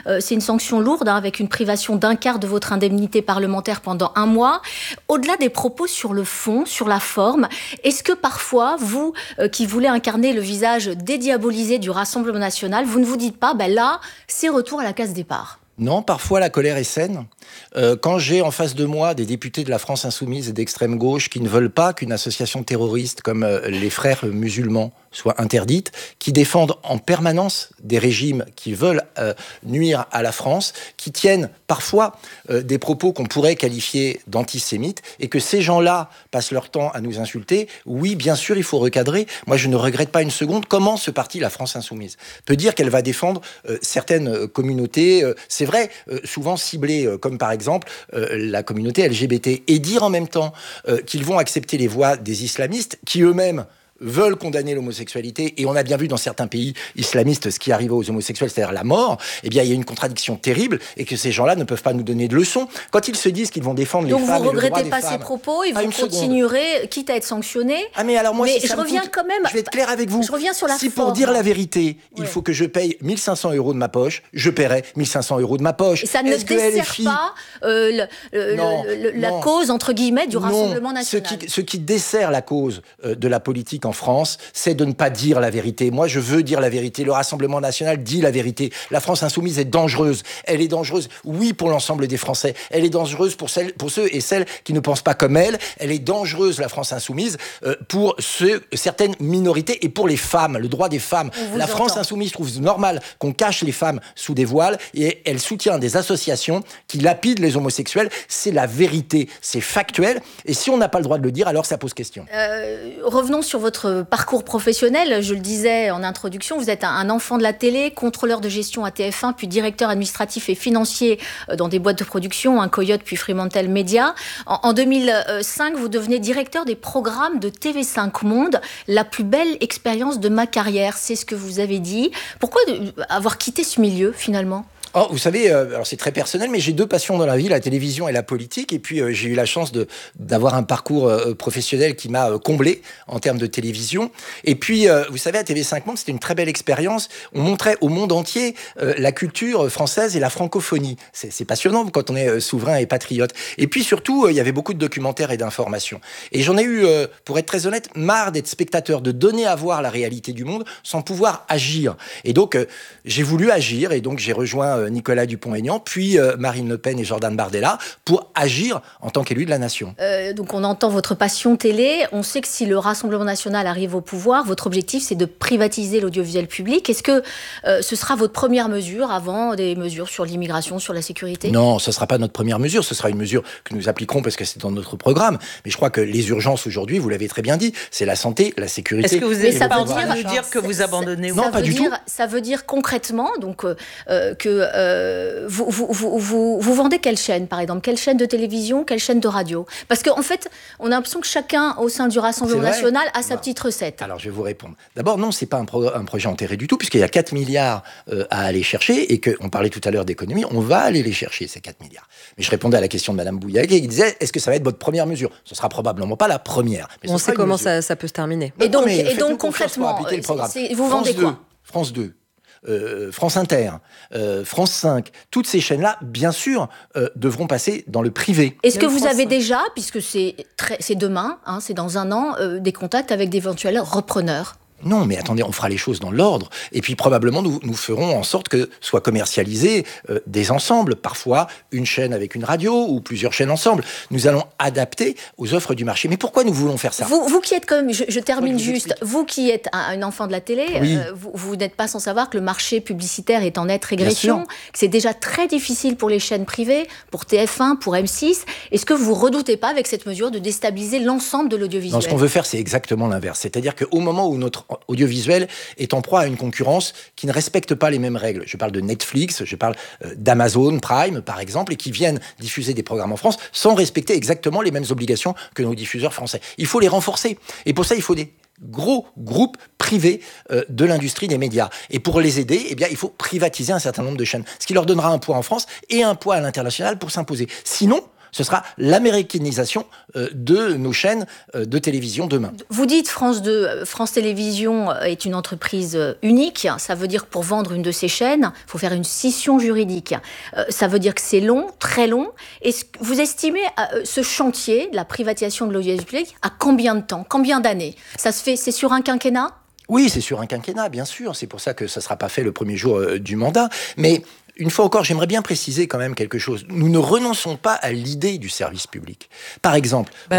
c'est une sanction lourde, avec une privation d'un quart de votre indemnité parlementaire pendant 1 mois. Au-delà des propos sur le fond, sur la forme, est-ce que parfois, vous qui voulez incarner le visage dédiabolisé du Rassemblement national, vous ne vous dites pas, là, c'est retour à la case départ ? Non, parfois la colère est saine. Quand j'ai en face de moi des députés de la France insoumise et d'extrême gauche qui ne veulent pas qu'une association terroriste comme les frères musulmans soit interdite, qui défendent en permanence des régimes qui veulent nuire à la France, qui tiennent parfois des propos qu'on pourrait qualifier d'antisémites, et que ces gens-là passent leur temps à nous insulter, oui, bien sûr, il faut recadrer. Moi, je ne regrette pas une seconde comment ce parti, la France insoumise, peut dire qu'elle va défendre certaines communautés, c'est vrai, souvent ciblées, comme par exemple la communauté LGBT, et dire en même temps qu'ils vont accepter les voix des islamistes, qui eux-mêmes veulent condamner l'homosexualité, et on a bien vu dans certains pays islamistes ce qui arrive aux homosexuels, c'est-à-dire la mort, il y a une contradiction terrible, et que ces gens-là ne peuvent pas nous donner de leçons. Quand ils se disent qu'ils vont défendre les femmes et le droit des femmes... Donc vous ne regrettez pas ces propos, et vous continuerez, quitte à être sanctionné. Mais alors moi, je reviens quand même... Je vais être clair avec vous. Je reviens sur la si forme. Pour dire la vérité, il faut que je paye 1 500 € de ma poche, je paierai 1 500 € de ma poche. Et ça ne dessert pas la cause, entre guillemets, du Rassemblement national. Ce qui dessert la cause de la politique en France, c'est de ne pas dire la vérité. Moi, je veux dire la vérité. Le Rassemblement national dit la vérité. La France insoumise est dangereuse. Elle est dangereuse, oui, pour l'ensemble des Français. Elle est dangereuse pour ceux et celles qui ne pensent pas comme elle. Elle est dangereuse, la France insoumise, pour certaines minorités et pour les femmes, le droit des femmes. La France insoumise trouve normal qu'on cache les femmes sous des voiles, et elle soutient des associations qui lapident les homosexuels. C'est la vérité, c'est factuel. Et si on n'a pas le droit de le dire, alors ça pose question. Revenons sur votre parcours professionnel. Je le disais en introduction, vous êtes un enfant de la télé, contrôleur de gestion à TF1, puis directeur administratif et financier dans des boîtes de production, un Coyote puis Fremantle Media. En 2005, vous devenez directeur des programmes de TV5 Monde, la plus belle expérience de ma carrière, c'est ce que vous avez dit. Pourquoi avoir quitté ce milieu finalement ? Oh, vous savez, alors c'est très personnel, mais j'ai 2 passions dans la vie, la télévision et la politique. Et puis j'ai eu la chance d'avoir un parcours professionnel qui m'a comblé en termes de télévision. Et puis, vous savez, à TV5 Monde, c'était une très belle expérience. On montrait au monde entier la culture française et la francophonie. C'est passionnant quand on est souverain et patriote. Et puis surtout, il y avait beaucoup de documentaires et d'informations. Et j'en ai eu, pour être très honnête, marre d'être spectateur, de donner à voir la réalité du monde sans pouvoir agir. Et donc, j'ai voulu agir, et donc j'ai rejoint Nicolas Dupont-Aignan, puis Marine Le Pen et Jordan Bardella, pour agir en tant qu'élu de la nation. Donc on entend votre passion télé. On sait que si le Rassemblement national arrive au pouvoir, votre objectif c'est de privatiser l'audiovisuel public. Est-ce que ce sera votre première mesure avant des mesures sur l'immigration, sur la sécurité ? Non, ce ne sera pas notre première mesure. Ce sera une mesure que nous appliquerons parce que c'est dans notre programme. Mais je crois que les urgences aujourd'hui, vous l'avez très bien dit, c'est la santé, la sécurité. Est-ce que vous n'êtes pas en train de nous dire que vous abandonnez ? Non, pas du tout. Ça veut dire concrètement donc, que vous vendez quelle chaîne, par exemple ? Quelle chaîne de télévision ? Quelle chaîne de radio ? Parce qu'en fait, on a l'impression que chacun, au sein du Rassemblement national, a sa petite recette. Alors, je vais vous répondre. D'abord, non, c'est pas un projet enterré du tout, puisqu'il y a 4 milliards à aller chercher, et qu'on parlait tout à l'heure d'économie, on va aller les chercher, ces 4 milliards. Mais je répondais à la question de Mme Bouillaguet, qui disait, est-ce que ça va être votre première mesure ? Ce sera probablement pas la première. Mais on sait comment ça peut se terminer. Et donc concrètement, vous vendez quoi ? France 2. France Inter, France 5, toutes ces chaînes-là, bien sûr, devront passer dans le privé. Est-ce que vous avez déjà, puisque c'est demain, c'est dans 1 an, des contacts avec d'éventuels repreneurs ? Non, mais attendez, on fera les choses dans l'ordre. Et puis probablement, nous ferons en sorte que soient commercialisés des ensembles. Parfois, une chaîne avec une radio ou plusieurs chaînes ensemble. Nous allons adapter aux offres du marché. Mais pourquoi nous voulons faire ça ? Vous qui êtes comme, je termine juste, vous qui êtes un enfant de la télé, oui. Vous n'êtes pas sans savoir que le marché publicitaire est en nette régression, que c'est déjà très difficile pour les chaînes privées, pour TF1, pour M6. Est-ce que vous ne redoutez pas avec cette mesure de déstabiliser l'ensemble de l'audiovisuel ? Non, ce qu'on veut faire, c'est exactement l'inverse. C'est-à-dire qu'au moment où notre audiovisuel est en proie à une concurrence qui ne respecte pas les mêmes règles. Je parle de Netflix, je parle d'Amazon Prime, par exemple, et qui viennent diffuser des programmes en France sans respecter exactement les mêmes obligations que nos diffuseurs français. Il faut les renforcer. Et pour ça, il faut des gros groupes privés de l'industrie des médias. Et pour les aider, il faut privatiser un certain nombre de chaînes. Ce qui leur donnera un poids en France et un poids à l'international pour s'imposer. Sinon, Ce sera l'américanisation de nos chaînes de télévision demain. Vous dites France Télévisions est une entreprise unique. Ça veut dire que pour vendre une de ces chaînes, il faut faire une scission juridique. Ça veut dire que c'est long, très long. Est-ce que vous estimez ce chantier de la privatisation de l'audiovisuel public à combien de temps, combien d'années? Ça se fait, c'est sur un quinquennat? Oui, c'est sur un quinquennat, bien sûr. C'est pour ça que ça ne sera pas fait le premier jour du mandat. Mais une fois encore, j'aimerais bien préciser quand même quelque chose. Nous ne renonçons pas à l'idée du service public. Par exemple, on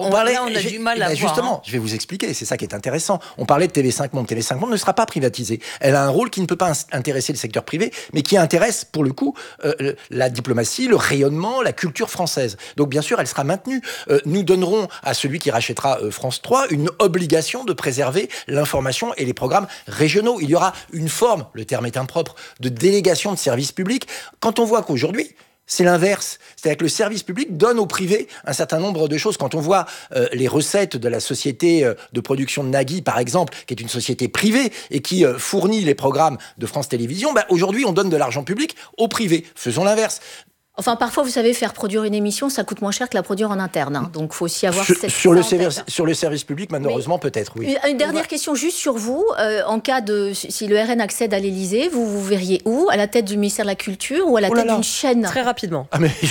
a du mal à voir. Justement, je vais vous expliquer, c'est ça qui est intéressant. On parlait de TV5 Monde. TV5 Monde ne sera pas privatisée. Elle a un rôle qui ne peut pas intéresser le secteur privé, mais qui intéresse, pour le coup, la diplomatie, le rayonnement, la culture française. Donc, bien sûr, elle sera maintenue. Nous donnerons à celui qui rachètera France 3 une obligation de préserver l'information et les programmes régionaux. Il y aura une forme, le terme est impropre, de délégation de services public. Quand on voit qu'aujourd'hui, c'est l'inverse. C'est-à-dire que le service public donne au privé un certain nombre de choses. Quand on voit les recettes de la société de production de Nagui, par exemple, qui est une société privée et qui fournit les programmes de France Télévisions, aujourd'hui, on donne de l'argent public au privé. Faisons l'inverse. Enfin, parfois, vous savez, faire produire une émission, ça coûte moins cher que la produire en interne. Hein. Donc, il faut aussi avoir sur le service public, malheureusement, peut-être, oui. Une dernière question juste sur vous. En cas de... Si le RN accède à l'Élysée, vous verriez où? À la tête du ministère de la Culture ou à la tête d'une chaîne? Très rapidement. Ah, mais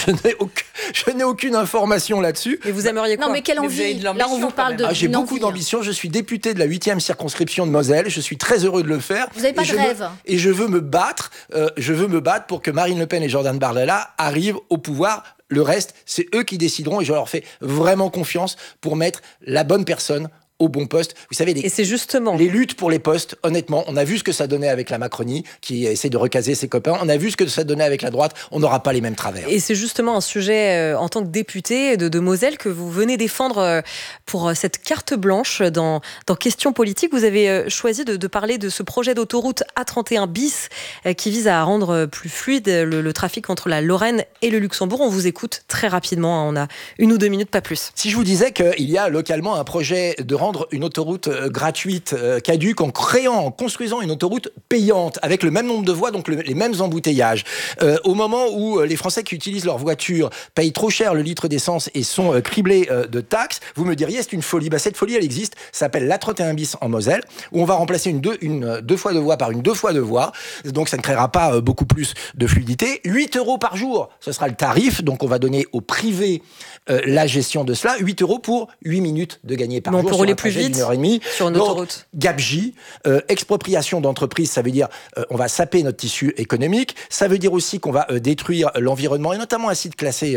je n'ai aucune information là-dessus. Et vous aimeriez quoi? Non, mais quelle envie? Là, on vous parle de... J'ai beaucoup d'ambition. Je suis député de la 8e circonscription de Moselle. Je suis très heureux de le faire. Vous n'avez pas de rêve? Et je veux me battre. Pour que Marine Le Pen et Jordan Bardella arrivent au pouvoir. Le reste, c'est eux qui décideront et je leur fais vraiment confiance pour mettre la bonne personne au bon poste. Vous savez, et c'est justement les luttes pour les postes, honnêtement, on a vu ce que ça donnait avec la Macronie, qui essaie de recaser ses copains. On a vu ce que ça donnait avec la droite. On n'aura pas les mêmes travers. Et c'est justement un sujet, en tant que député de Moselle, que vous venez défendre pour cette carte blanche dans Questions politiques. Vous avez choisi de parler de ce projet d'autoroute A31 bis qui vise à rendre plus fluide le trafic entre la Lorraine et le Luxembourg. On vous écoute très rapidement. On a 1 ou 2 minutes, pas plus. Si je vous disais qu'il y a localement un projet de rendre une autoroute gratuite, caduque, en construisant une autoroute payante, avec le même nombre de voies, donc les mêmes embouteillages. Au moment où les Français qui utilisent leur voiture payent trop cher le litre d'essence et sont criblés de taxes, vous me diriez, c'est une folie. Cette folie, elle existe, ça s'appelle l'A31 bis en Moselle, où on va remplacer une deux fois deux voies par une 2 fois 2 voies. Donc ça ne créera pas beaucoup plus de fluidité. 8 € par jour, ce sera le tarif. Donc on va donner au privé la gestion de cela. 8 € pour 8 minutes de gagner par jour. Pour rouler plus vite sur une autoroute. Gabegie, expropriation d'entreprise, ça veut dire on va saper notre tissu économique. Ça veut dire aussi qu'on va détruire l'environnement et notamment un site classé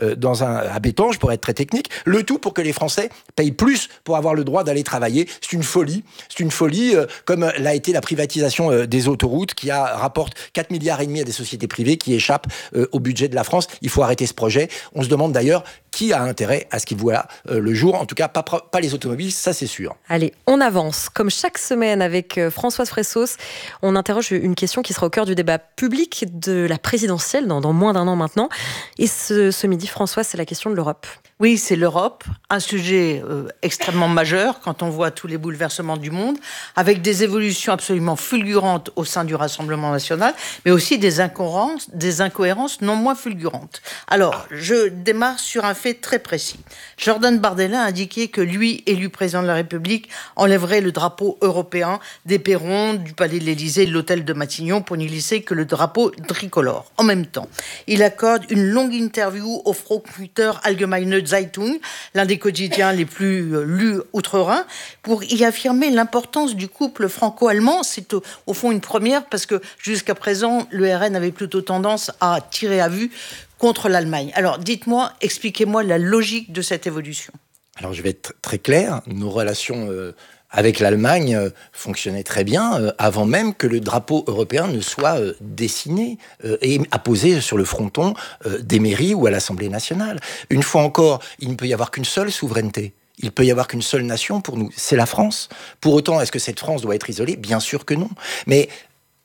à Bétange, pour être très technique. Le tout pour que les Français payent plus pour avoir le droit d'aller travailler. C'est une folie. C'est une folie comme l'a été la privatisation des autoroutes qui rapporte 4,5 milliards à des sociétés privées qui échappent au budget de la France. Il faut arrêter ce projet. On se demande d'ailleurs qui a intérêt à ce qu'il voit le jour. En tout cas, pas les automobilistes, ça c'est sûr. Allez, on avance. Comme chaque semaine avec Françoise Fressos, on interroge une question qui sera au cœur du débat public de la présidentielle dans moins d'1 an maintenant. Et ce midi, Françoise, c'est la question de l'Europe. Oui, c'est l'Europe, un sujet extrêmement majeur quand on voit tous les bouleversements du monde, avec des évolutions absolument fulgurantes au sein du Rassemblement national, mais aussi des incohérences non moins fulgurantes. Alors, je démarre sur un fait très précis. Jordan Bardella a indiqué que lui, élu président de la République, enlèverait le drapeau européen des perrons du Palais de l'Élysée et de l'hôtel de Matignon pour n'y laisser que le drapeau tricolore. En même temps, il accorde une longue interview au Frankfurter Allgemeine Zeitung, l'un des quotidiens les plus lus outre-Rhin, pour y affirmer l'importance du couple franco-allemand. C'est au fond une première parce que jusqu'à présent, le RN avait plutôt tendance à tirer à vue contre l'Allemagne. Alors dites-moi, expliquez-moi la logique de cette évolution. Alors je vais être très clair, nos relations avec l'Allemagne fonctionnait très bien avant même que le drapeau européen ne soit dessiné et apposé sur le fronton des mairies ou à l'Assemblée nationale. Une fois encore, il ne peut y avoir qu'une seule souveraineté. Il peut y avoir qu'une seule nation pour nous, c'est la France. Pour autant, est-ce que cette France doit être isolée ? Bien sûr que non. Mais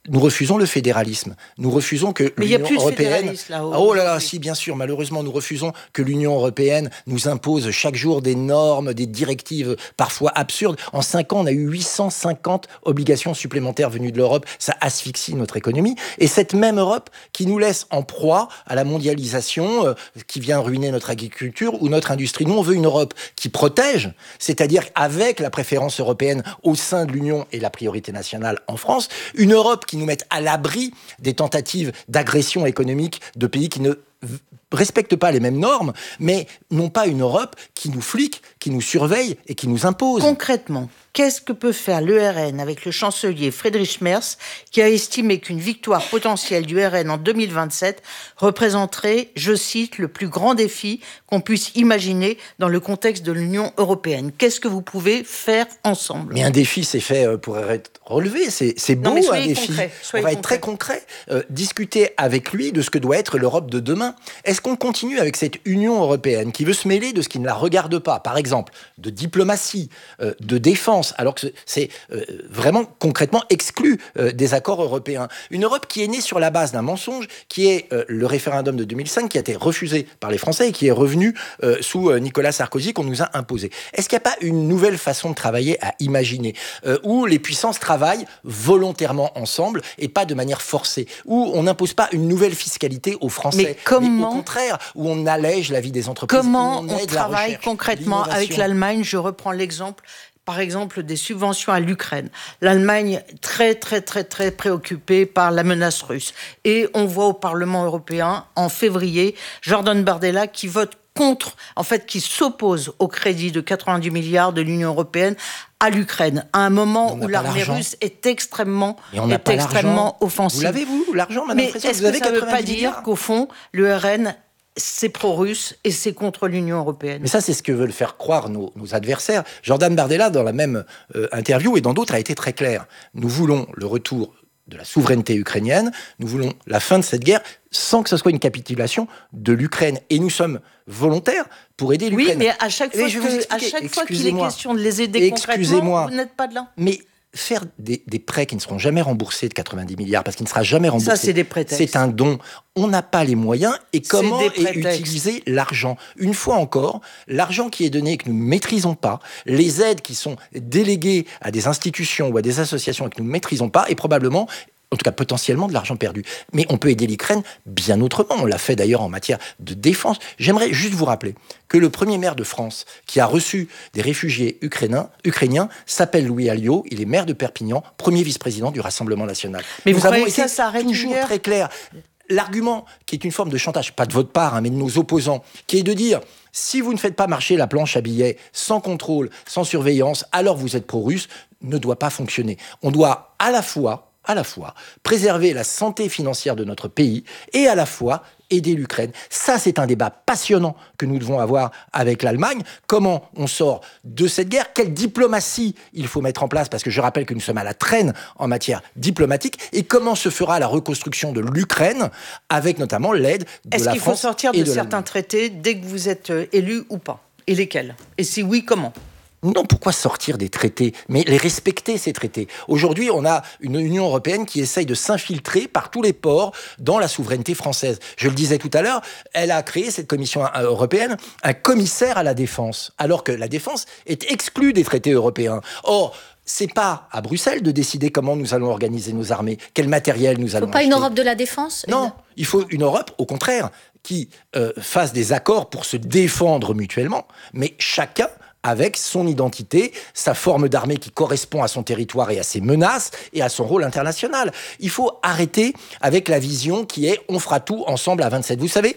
Nous refusons le fédéralisme. Nous refusons que l'Union européenne... Oh là là, si, bien sûr, malheureusement, nous refusons que l'Union européenne nous impose chaque jour des normes, des directives parfois absurdes. En 5 ans, on a eu 850 obligations supplémentaires venues de l'Europe. Ça asphyxie notre économie. Et cette même Europe qui nous laisse en proie à la mondialisation, qui vient ruiner notre agriculture ou notre industrie. Nous, on veut une Europe qui protège, c'est-à-dire avec la préférence européenne au sein de l'Union et la priorité nationale en France, une Europe qui nous mette à l'abri des tentatives d'agression économique de pays qui ne respectent pas les mêmes normes, mais non pas une Europe qui nous flique, qui nous surveille et qui nous impose. Concrètement, qu'est-ce que peut faire le RN avec le chancelier Friedrich Merz, qui a estimé qu'une victoire potentielle du RN en 2027 représenterait, je cite, le plus grand défi qu'on puisse imaginer dans le contexte de l'Union européenne. Qu'est-ce que vous pouvez faire ensemble ? Mais un défi, c'est fait pour être relevé. C'est beau, un défi. On va être très concret. Discuter avec lui de ce que doit être l'Europe de demain. Est-ce qu'on continue avec cette Union européenne qui veut se mêler de ce qui ne la regarde pas ? Par exemple, de diplomatie, de défense, alors que c'est vraiment concrètement exclu des accords européens. Une Europe qui est née sur la base d'un mensonge, qui est le référendum de 2005, qui a été refusé par les Français et qui est revenu sous Nicolas Sarkozy, qu'on nous a imposé. Est-ce qu'il n'y a pas une nouvelle façon de travailler à imaginer, où les puissances travaillent volontairement ensemble et pas de manière forcée, où on n'impose pas une nouvelle fiscalité aux Français, mais au contraire, où on allège la vie des entreprises. Comment on travaille concrètement avec l'Allemagne ? Je reprends l'exemple, par exemple, des subventions à l'Ukraine. L'Allemagne très préoccupée par la menace russe. Et on voit au Parlement européen, en février, Jordan Bardella qui vote contre, en fait, qui s'oppose au crédit de 90 milliards de l'Union européenne à l'Ukraine, à un moment où l'armée russe est extrêmement offensive. Vous l'avez, vous, l'argent, Madame la Présidente ? Mais est-ce que ça ne veut pas dire qu'au fond, le RN, c'est pro-russe et c'est contre l'Union européenne ? Mais ça, c'est ce que veulent faire croire nos adversaires. Jordan Bardella, dans la même interview et dans d'autres, a été très clair. Nous voulons le retour de la souveraineté ukrainienne, nous voulons la fin de cette guerre sans que ce soit une capitulation de l'Ukraine. Et nous sommes volontaires pour aider l'Ukraine. Oui, mais à chaque fois qu'il est question de les aider concrètement, vous n'êtes pas de là. Mais faire des prêts qui ne seront jamais remboursés de 90 milliards, parce qu'il ne sera jamais remboursé, ça, c'est des prétextes. C'est un don. On n'a pas les moyens. Et comment est utilisé l'argent ? Une fois encore, l'argent qui est donné et que nous ne maîtrisons pas, les aides qui sont déléguées à des institutions ou à des associations et que nous ne maîtrisons pas, est probablement, en tout cas potentiellement, de l'argent perdu. Mais on peut aider l'Ukraine bien autrement. On l'a fait d'ailleurs en matière de défense. J'aimerais juste vous rappeler que le premier maire de France qui a reçu des réfugiés ukrainiens s'appelle Louis Alliot. Il est maire de Perpignan, premier vice-président du Rassemblement national. Mais vous croyez que ça s'arrête toujours très clair. L'argument qui est une forme de chantage, pas de votre part, mais de nos opposants, qui est de dire si vous ne faites pas marcher la planche à billets sans contrôle, sans surveillance, alors vous êtes pro-russe, ne doit pas fonctionner. On doit à la fois préserver la santé financière de notre pays et à la fois aider l'Ukraine. Ça, c'est un débat passionnant que nous devons avoir avec l'Allemagne. Comment on sort de cette guerre ? Quelle diplomatie il faut mettre en place ? Parce que je rappelle que nous sommes à la traîne en matière diplomatique. Et comment se fera la reconstruction de l'Ukraine avec notamment l'aide de la France ? Est-ce qu'il faut sortir de certains traités dès que vous êtes élu ou pas ? Et lesquels ? Et si oui, comment ? Non, pourquoi sortir des traités ? Mais les respecter, ces traités. Aujourd'hui, on a une Union européenne qui essaye de s'infiltrer par tous les ports dans la souveraineté française. Je le disais tout à l'heure, elle a créé, cette Commission européenne, un commissaire à la défense, alors que la défense est exclue des traités européens. Or, c'est pas à Bruxelles de décider comment nous allons organiser nos armées, quel matériel nous allons acheter. Il ne faut pas une Europe de la défense ? Non, il faut une Europe, au contraire, qui fasse des accords pour se défendre mutuellement, mais chacun avec son identité, sa forme d'armée qui correspond à son territoire et à ses menaces et à son rôle international. Il faut arrêter avec la vision qui est « on fera tout ensemble à 27 ». Vous savez,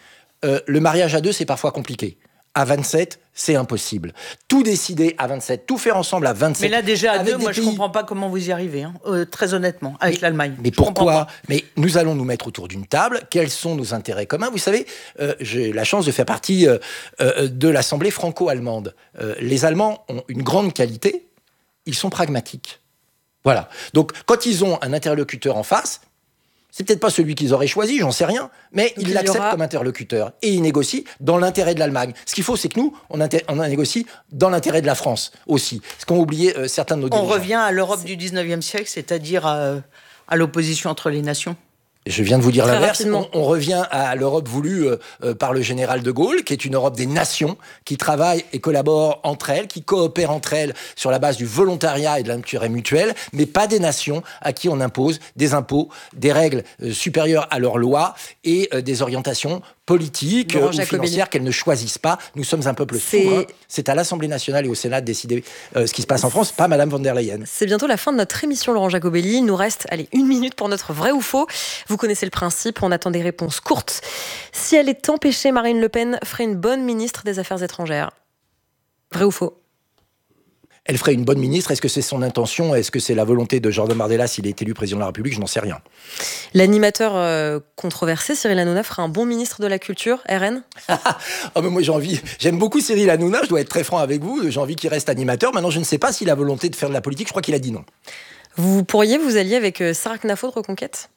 le mariage à deux, c'est parfois compliqué. À 27, c'est impossible. Tout décider à 27, tout faire ensemble à 27... Mais là, déjà, à deux, moi, je ne comprends pas comment vous y arrivez, très honnêtement, avec l'Allemagne. Mais pourquoi ? Mais nous allons nous mettre autour d'une table. Quels sont nos intérêts communs ? Vous savez, j'ai la chance de faire partie de l'Assemblée franco-allemande. Les Allemands ont une grande qualité, ils sont pragmatiques. Voilà. Donc, quand ils ont un interlocuteur en face... C'est peut-être pas celui qu'ils auraient choisi, j'en sais rien, mais ils l'acceptent comme interlocuteur. Et ils négocient dans l'intérêt de l'Allemagne. Ce qu'il faut, c'est que nous, on négocie dans l'intérêt de la France aussi. Ce qu'ont oublié certains de nos dirigeants. On revient à l'Europe du 19e siècle, c'est-à-dire à l'opposition entre les nations? Je viens de vous dire Très l'inverse. rapidement. On revient à l'Europe voulue par le général de Gaulle, qui est une Europe des nations, qui travaillent et collaborent entre elles, qui coopèrent entre elles sur la base du volontariat et de l'intérêt mutuel, mais pas des nations à qui on impose des impôts, des règles supérieures à leurs lois et des orientations politiques ou financières qu'elles ne choisissent pas. Nous sommes un peuple souverain. C'est à l'Assemblée nationale et au Sénat de décider ce qui se passe en France, pas Madame von der Leyen. C'est bientôt la fin de notre émission, Laurent Jacobelli. Il nous reste 1 minute pour notre vrai ou faux. Vous connaissez le principe, on attend des réponses courtes. Si elle est empêchée, Marine Le Pen ferait une bonne ministre des Affaires étrangères. Vrai ou faux? Elle ferait une bonne ministre. Est-ce que c'est son intention? Est-ce que c'est la volonté de Jordan Bardella s'il est élu président de la République? Je n'en sais rien. L'animateur controversé, Cyril Hanouna, ferait un bon ministre de la Culture, RN? Oh, mais moi j'aime beaucoup Cyril Hanouna, je dois être très franc avec vous, j'ai envie qu'il reste animateur. Maintenant, je ne sais pas s'il a volonté de faire de la politique, je crois qu'il a dit non. Vous pourriez vous allier avec Sarah Knafo de Reconquête?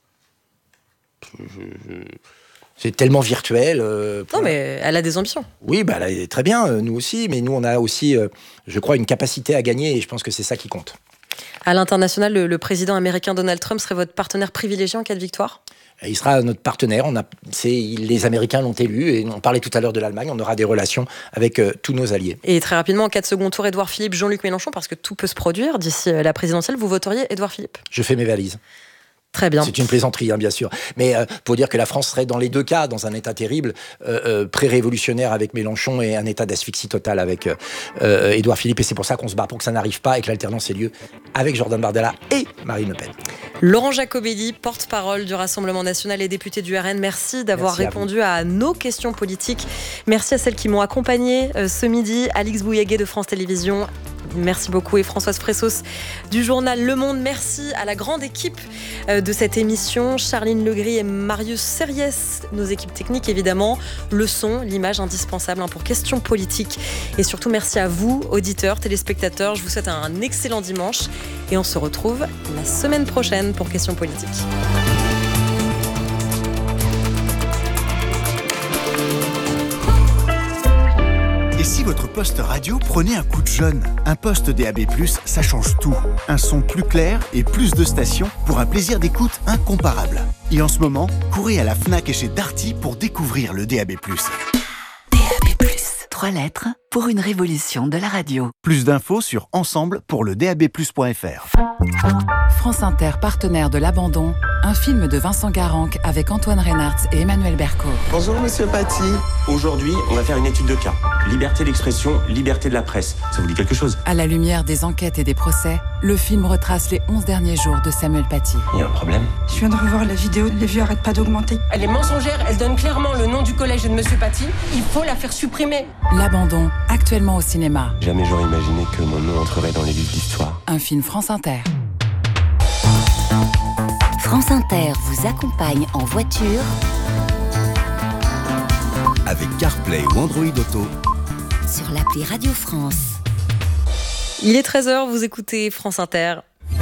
C'est tellement virtuel. Non, mais elle a des ambitions. Oui, elle est très bien, nous aussi. Mais nous, on a aussi, je crois, une capacité à gagner. Et je pense que c'est ça qui compte. À l'international, le président américain Donald Trump serait votre partenaire privilégié en cas de victoire? Il sera notre partenaire. Les Américains l'ont élu. Et on parlait tout à l'heure de l'Allemagne. On aura des relations avec tous nos alliés. Et très rapidement, en cas de second tour, Édouard Philippe, Jean-Luc Mélenchon, parce que tout peut se produire d'ici la présidentielle, vous voteriez Édouard Philippe? Je fais mes valises. Très bien. C'est une plaisanterie, bien sûr. Mais pour dire que la France serait dans les deux cas, dans un état terrible, pré-révolutionnaire avec Mélenchon et un état d'asphyxie totale avec Édouard Philippe. Et c'est pour ça qu'on se bat pour que ça n'arrive pas et que l'alternance ait lieu avec Jordan Bardella et Marine Le Pen. Laurent Jacobelli, porte-parole du Rassemblement national et député du RN, merci d'avoir répondu à nos questions politiques. Merci à celles qui m'ont accompagné ce midi. Alix Bouillaguet de France Télévisions. Merci beaucoup. Et Françoise Fressos du journal Le Monde. Merci à la grande équipe de cette émission. Charline Legris et Marius Serriès, nos équipes techniques évidemment. Le son, l'image indispensable pour questions politiques. Et surtout merci à vous, auditeurs, téléspectateurs. Je vous souhaite un excellent dimanche. Et on se retrouve la semaine prochaine pour questions politiques. Et si votre poste radio prenait un coup de jeune? Un poste DAB+, ça change tout. Un son plus clair et plus de stations pour un plaisir d'écoute incomparable. Et en ce moment, courez à la Fnac et chez Darty pour découvrir le DAB+. DAB+, 3 lettres pour une révolution de la radio. Plus d'infos sur ensemble pour le DAB+.fr. France Inter, partenaire de l'Abandon, un film de Vincent Garanc avec Antoine Reynartz et Emmanuel Berco. Bonjour Monsieur Paty. Aujourd'hui, on va faire une étude de cas. Liberté d'expression, liberté de la presse. Ça vous dit quelque chose? À la lumière des enquêtes et des procès, le film retrace les 11 derniers jours de Samuel Paty. Il y a un problème? Je viens de revoir la vidéo, les vues arrêtent pas d'augmenter. Elle est mensongère, elle donne clairement le nom du collège de Monsieur Paty. Il faut la faire supprimer. L'Abandon, actuellement au cinéma. Jamais j'aurais imaginé que mon nom entrerait dans les livres d'histoire. Un film France Inter. France Inter vous accompagne en voiture Avec CarPlay ou Android Auto. sur l'appli Radio France. Il est 13h, vous écoutez France Inter.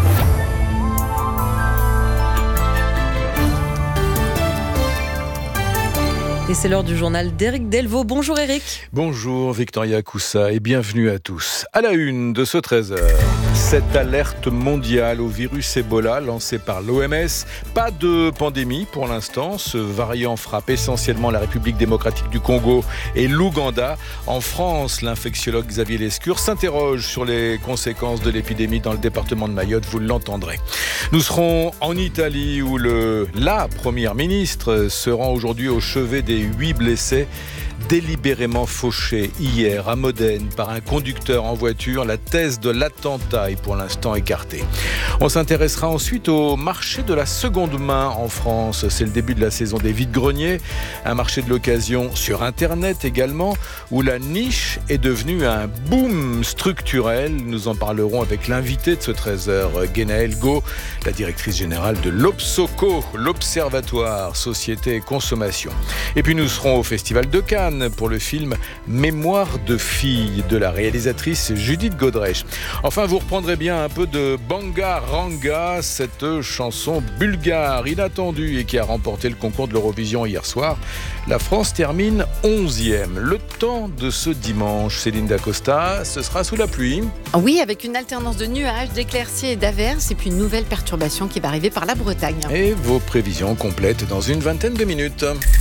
Et c'est l'heure du journal d'Éric Delvaux. Bonjour Éric. Bonjour Victoria Coussa et bienvenue à tous. À la une de ce 13h, cette alerte mondiale au virus Ebola lancée par l'OMS. Pas de pandémie pour l'instant. Ce variant frappe essentiellement la République démocratique du Congo et l'Ouganda. En France, l'infectiologue Xavier Lescure s'interroge sur les conséquences de l'épidémie dans le département de Mayotte. Vous l'entendrez. Nous serons en Italie où la première ministre se rend aujourd'hui au chevet des 8 blessés délibérément fauchés hier à Modène par un conducteur en voiture. La thèse de l'attentat est pour l'instant écartée. On s'intéressera ensuite au marché de la seconde main en France. C'est le début de la saison des vide-greniers, un marché de l'occasion sur Internet également, où la niche est devenue un boom structurel. Nous en parlerons avec l'invité de ce 13h, Guénaëlle Gau, la directrice générale de l'Obsoco, l'Observatoire Société et Consommation. Et puis nous serons au Festival de Cannes pour le film Mémoire de fille de la réalisatrice Judith Godrèche. Enfin, vous reprendrez reprendrez bien un peu de Banga Ranga, cette chanson bulgare inattendue et qui a remporté le concours de l'Eurovision hier soir. La France termine 11e. Le temps de ce dimanche, Céline Dacosta, ce sera sous la pluie. Oui, avec une alternance de nuages, d'éclaircies et d'averses et puis une nouvelle perturbation qui va arriver par la Bretagne. Et vos prévisions complètes dans une vingtaine de minutes.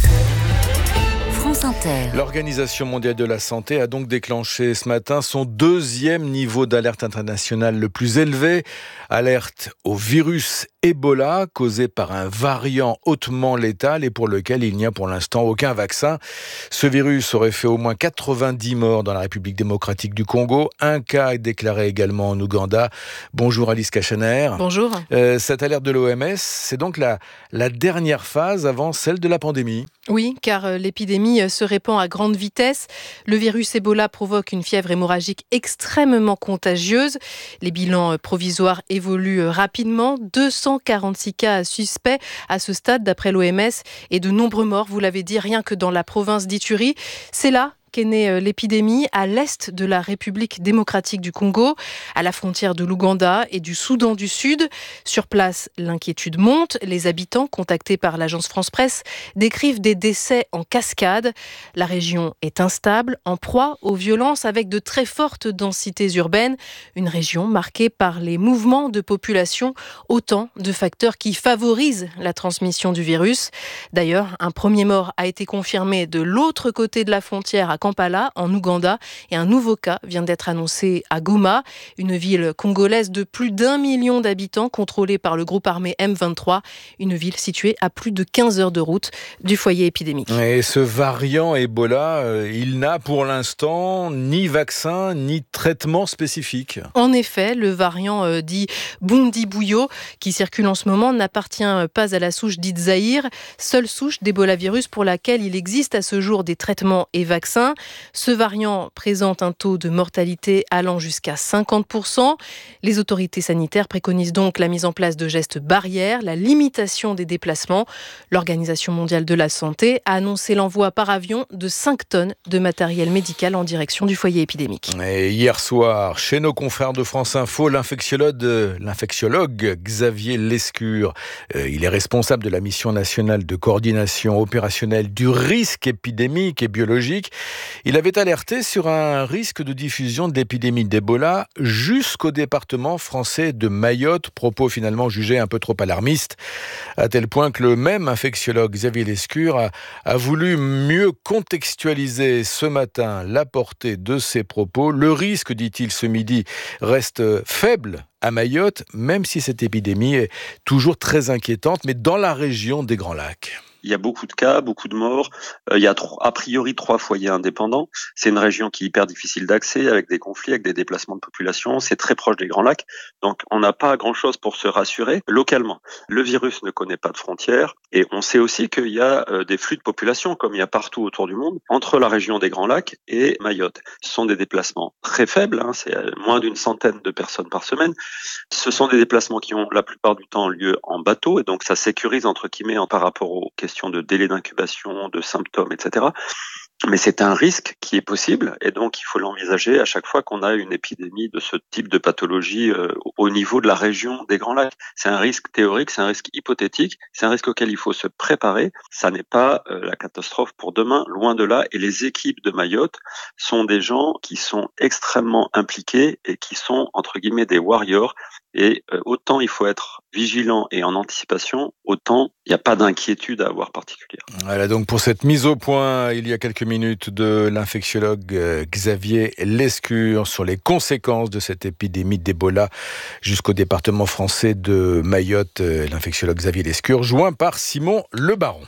France Inter. L'Organisation mondiale de la santé a donc déclenché ce matin son 2e niveau d'alerte internationale le plus élevé. Alerte au virus Ebola, causé par un variant hautement létal et pour lequel il n'y a pour l'instant aucun vaccin. Ce virus aurait fait au moins 90 morts dans la République démocratique du Congo. Un cas est déclaré également en Ouganda. Bonjour Alice Cachaner. Bonjour. Cette alerte de l'OMS, c'est donc la dernière phase avant celle de la pandémie. Oui, car l'épidémie se répand à grande vitesse. Le virus Ebola provoque une fièvre hémorragique extrêmement contagieuse. Les bilans provisoires évoluent rapidement. 246 cas suspects à ce stade d'après l'OMS et de nombreux morts, vous l'avez dit, rien que dans la province d'Ituri. C'est là qu'est née l'épidémie, à l'est de la République démocratique du Congo, à la frontière de l'Ouganda et du Soudan du Sud. Sur place, l'inquiétude monte. Les habitants, contactés par l'agence France Presse, décrivent des décès en cascade. La région est instable, en proie aux violences avec de très fortes densités urbaines. Une région marquée par les mouvements de population, autant de facteurs qui favorisent la transmission du virus. D'ailleurs, un premier mort a été confirmé de l'autre côté de la frontière à Kampala, en Ouganda, et un nouveau cas vient d'être annoncé à Goma, une ville congolaise de plus d'1 million d'habitants contrôlée par le groupe armé M23, une ville située à plus de 15 heures de route du foyer épidémique. Et ce variant Ebola, il n'a pour l'instant ni vaccin ni traitement spécifique. En effet, le variant dit Bundibugyo, qui circule en ce moment, n'appartient pas à la souche dite Zaïre, seule souche d'Ebola-virus pour laquelle il existe à ce jour des traitements et vaccins. Ce variant présente un taux de mortalité allant jusqu'à 50%. Les autorités sanitaires préconisent donc la mise en place de gestes barrières, la limitation des déplacements. L'Organisation mondiale de la santé a annoncé l'envoi par avion de 5 tonnes de matériel médical en direction du foyer épidémique. Et hier soir, chez nos confrères de France Info, l'infectiologue Xavier Lescure, il est responsable de la mission nationale de coordination opérationnelle du risque épidémique et biologique. Il avait alerté sur un risque de diffusion de l'épidémie d'Ebola jusqu'au département français de Mayotte, propos finalement jugés un peu trop alarmistes, à tel point que le même infectiologue Xavier Lescure a voulu mieux contextualiser ce matin la portée de ses propos. Le risque, dit-il ce midi, reste faible à Mayotte, même si cette épidémie est toujours très inquiétante, mais dans la région des Grands Lacs. Il y a beaucoup de cas, beaucoup de morts. Il y a a priori 3 foyers indépendants. C'est une région qui est hyper difficile d'accès, avec des conflits, avec des déplacements de population. C'est très proche des Grands Lacs. Donc, on n'a pas grand-chose pour se rassurer localement. Le virus ne connaît pas de frontières. Et on sait aussi qu'il y a des flux de population, comme il y a partout autour du monde, entre la région des Grands Lacs et Mayotte. Ce sont des déplacements très faibles. C'est moins d'une centaine de personnes par semaine. Ce sont des déplacements qui ont la plupart du temps lieu en bateau. Et donc, ça sécurise, entre guillemets, par rapport aux questions de délai d'incubation, de symptômes, etc. Mais c'est un risque qui est possible et donc il faut l'envisager à chaque fois qu'on a une épidémie de ce type de pathologie au niveau de la région des Grands Lacs. C'est un risque théorique, c'est un risque hypothétique, c'est un risque auquel il faut se préparer. Ça n'est pas la catastrophe pour demain, loin de là. Et les équipes de Mayotte sont des gens qui sont extrêmement impliqués et qui sont, entre guillemets, des warriors. Et autant il faut être vigilant et en anticipation, autant il n'y a pas d'inquiétude à avoir particulière. Voilà donc pour cette mise au point, il y a quelques minutes, de l'infectiologue Xavier Lescure sur les conséquences de cette épidémie d'Ebola jusqu'au département français de Mayotte. L'infectiologue Xavier Lescure, joint par Simon Le Baron.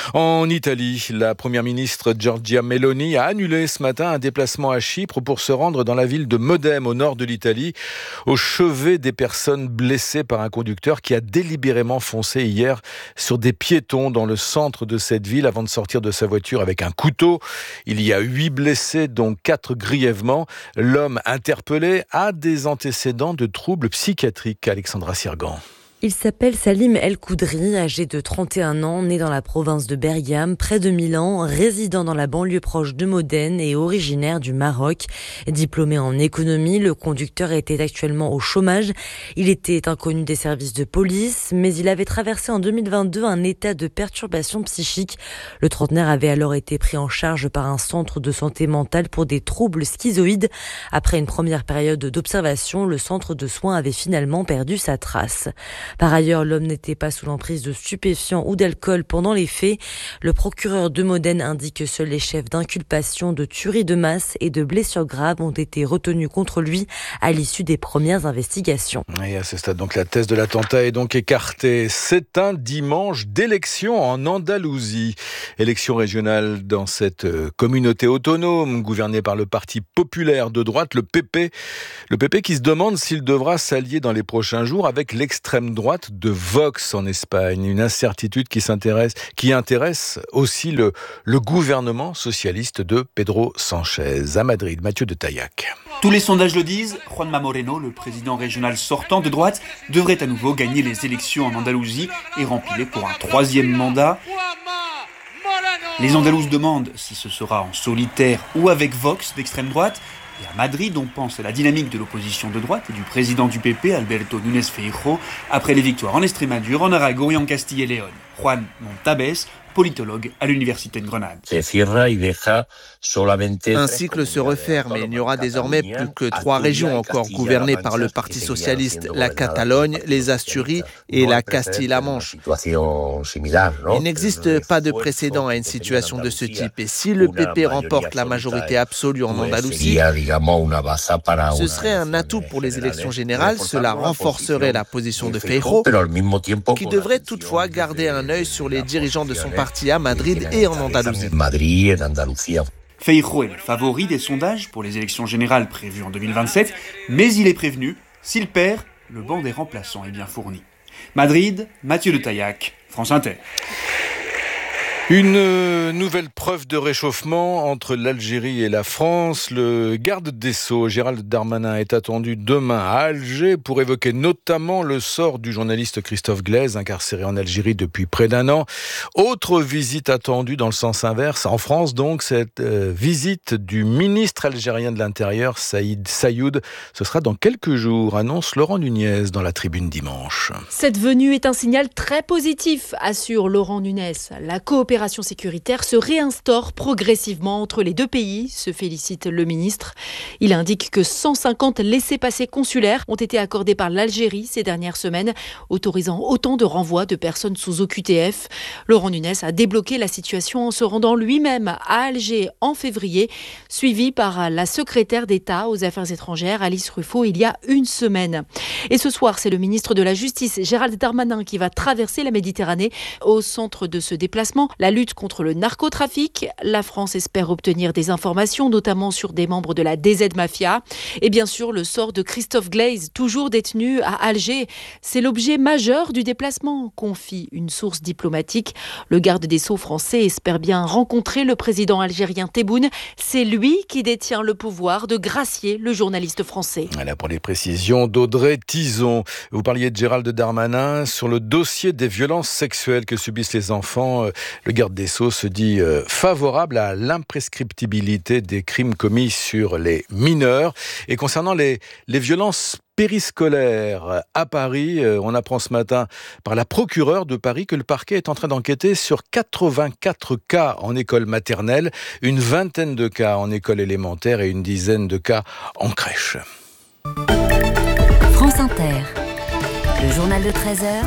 En Italie, la première ministre Giorgia Meloni a annulé ce matin un déplacement à Chypre pour se rendre dans la ville de Modène, au nord de l'Italie, au chevet des personnes blessées par un conducteur qui a délibérément foncé hier sur des piétons dans le centre de cette ville avant de sortir de sa voiture avec un couteau. Il y a 8 blessés, dont 4 grièvement. L'homme interpellé a des antécédents de troubles psychiatriques. Alexandra Sirgan. Il s'appelle Salim El Koudri, âgé de 31 ans, né dans la province de Bergame, près de Milan, résident dans la banlieue proche de Modène et originaire du Maroc. Diplômé en économie, le conducteur était actuellement au chômage. Il était inconnu des services de police, mais il avait traversé en 2022 un état de perturbation psychique. Le trentenaire avait alors été pris en charge par un centre de santé mentale pour des troubles schizoïdes. Après une première période d'observation, le centre de soins avait finalement perdu sa trace. Par ailleurs, l'homme n'était pas sous l'emprise de stupéfiants ou d'alcool pendant les faits. Le procureur de Modène indique que seuls les chefs d'inculpation de tuerie de masse et de blessures graves ont été retenus contre lui à l'issue des premières investigations. Et à ce stade, donc, la thèse de l'attentat est donc écartée. C'est un dimanche d'élection en Andalousie. Élection régionale dans cette communauté autonome gouvernée par le Parti populaire de droite, le PP. Le PP qui se demande s'il devra s'allier dans les prochains jours avec l'extrême droite de Vox en Espagne. Une incertitude qui intéresse aussi le gouvernement socialiste de Pedro Sánchez. À Madrid, Mathieu de Taillac. Tous les sondages le disent, Juanma Moreno, le président régional sortant de droite, devrait à nouveau gagner les élections en Andalousie et remplir pour un troisième mandat. Les Andalouses demandent si ce sera en solitaire ou avec Vox d'extrême droite. Et à Madrid, on pense à la dynamique de l'opposition de droite et du président du PP, Alberto Núñez Feijóo, après les victoires en Estrémadure, en Aragon et en Castille et Léon. Juan Montabès, politologue à l'université de Grenade. Un cycle se referme et il n'y aura désormais plus que 3 régions encore gouvernées par le Parti socialiste, la Catalogne, les Asturies et la Castille-La Manche. Il n'existe pas de précédent à une situation de ce type et si le PP remporte la majorité absolue en Andalousie, ce serait un atout pour les élections générales, cela renforcerait la position de Feijóo, qui devrait toutefois garder un œil sur les dirigeants de son parti à Madrid et en Andalousie. Feijóo est le favori des sondages pour les élections générales prévues en 2027, mais il est prévenu, s'il perd, le banc des remplaçants est bien fourni. Madrid, Mathieu de Taillac, France Inter. Une nouvelle preuve de réchauffement entre l'Algérie et la France. Le garde des Sceaux, Gérald Darmanin, est attendu demain à Alger pour évoquer notamment le sort du journaliste Christophe Glaise, incarcéré en Algérie depuis près d'1 an. Autre visite attendue dans le sens inverse, en France donc, cette visite du ministre algérien de l'Intérieur, Saïd Sayoud. Ce sera dans quelques jours, annonce Laurent Nunez dans la Tribune dimanche. Cette venue est un signal très positif, assure Laurent Nunez. La coopération sécuritaire se réinstaure progressivement entre les deux pays, se félicite le ministre. Il indique que 150 laissez-passer consulaires ont été accordés par l'Algérie ces dernières semaines, autorisant autant de renvois de personnes sous OQTF. Laurent Nunez a débloqué la situation en se rendant lui-même à Alger en février, suivi par la secrétaire d'État aux Affaires étrangères, Alice Ruffo, il y a une semaine. Et ce soir, c'est le ministre de la Justice, Gérald Darmanin, qui va traverser la Méditerranée. Au centre de ce déplacement, la lutte contre le narcotrafic. La France espère obtenir des informations, notamment sur des membres de la DZ Mafia. Et bien sûr, le sort de Christophe Glaise, toujours détenu à Alger. C'est l'objet majeur du déplacement, confie une source diplomatique. Le garde des Sceaux français espère bien rencontrer le président algérien Tebboune. C'est lui qui détient le pouvoir de gracier le journaliste français. Voilà pour les précisions d'Audrey Tizon. Vous parliez de Gérald Darmanin sur le dossier des violences sexuelles que subissent les enfants. Le garde des Sceaux se dit favorable à l'imprescriptibilité des crimes commis sur les mineurs. Et concernant les violences périscolaires à Paris, on apprend ce matin par la procureure de Paris que le parquet est en train d'enquêter sur 84 cas en école maternelle, une vingtaine de cas en école élémentaire et une dizaine de cas en crèche. France Inter, le journal de 13h,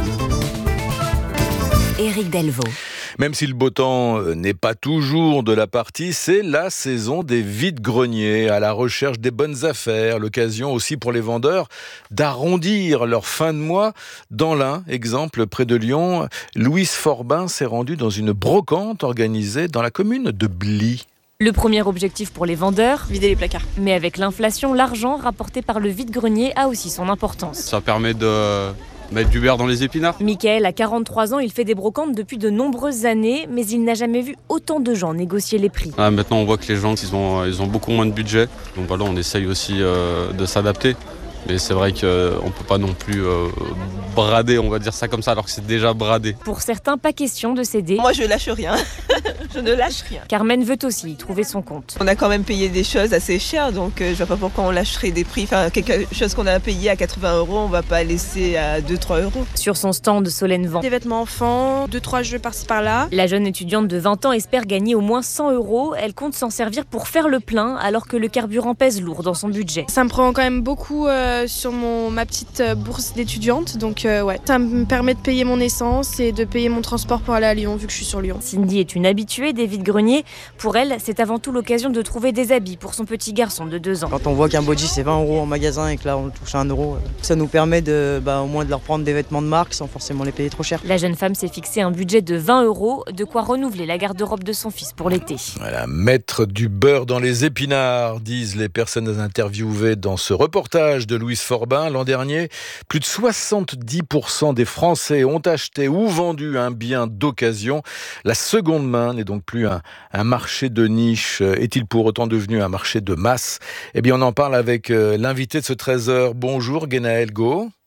Éric Delvaux. Même si le beau temps n'est pas toujours de la partie, c'est la saison des vides-greniers, à la recherche des bonnes affaires. L'occasion aussi pour les vendeurs d'arrondir leur fin de mois. Dans l'Ain, exemple, près de Lyon, Louise Forbin s'est rendue dans une brocante organisée dans la commune de Bly. Le premier objectif pour les vendeurs, vider les placards. Mais avec l'inflation, l'argent rapporté par le vide-grenier a aussi son importance. Ça permet de mettre du beurre dans les épinards. Mickaël a 43 ans, il fait des brocantes depuis de nombreuses années, mais il n'a jamais vu autant de gens négocier les prix. Maintenant, on voit que les gens, ils ont beaucoup moins de budget. Donc voilà, on essaye aussi de s'adapter. Mais c'est vrai qu'on ne peut pas non plus brader, on va dire ça comme ça, alors que c'est déjà bradé. Pour certains, pas question de céder. Moi, je lâche rien. Je ne lâche rien. Carmen veut aussi y trouver son compte. On a quand même payé des choses assez chères, donc je vois pas pourquoi on lâcherait des prix. Enfin, quelque chose qu'on a payé à 80 €, on va pas laisser à 2-3 €. Sur son stand, Solène vend des vêtements enfants, 2-3 jeux par-ci par-là. La jeune étudiante de 20 ans espère gagner au moins 100 €. Elle compte s'en servir pour faire le plein, alors que le carburant pèse lourd dans son budget. Ça me prend quand même beaucoup sur ma petite bourse d'étudiante, donc ouais. Ça me permet de payer mon essence et de payer mon transport pour aller à Lyon, vu que je suis sur Lyon. Cindy est une habituée des vides-greniers. Pour elle, c'est avant tout l'occasion de trouver des habits pour son petit garçon de 2 ans. Quand on voit qu'un body c'est 20 € en magasin et que là on touche à 1 €, ça nous permet au moins de leur prendre des vêtements de marque sans forcément les payer trop cher. La jeune femme s'est fixé un budget de 20 €, de quoi renouveler la garde-robe de son fils pour l'été. Voilà, mettre du beurre dans les épinards, disent les personnes interviewées dans ce reportage de Louise Forbin. L'an dernier, plus de 70% des Français ont acheté ou vendu un bien d'occasion. La seconde main n'est donc plus un marché de niche. Est-il pour autant devenu un marché de masse ? Eh bien, on en parle avec l'invité de ce 13h. Bonjour, Guénaël Go.